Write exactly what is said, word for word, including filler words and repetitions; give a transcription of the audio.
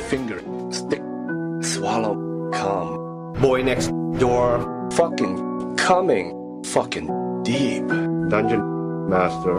finger, stick, swallow, cum. Boy next door. Fucking coming, fucking deep. Dungeon Master.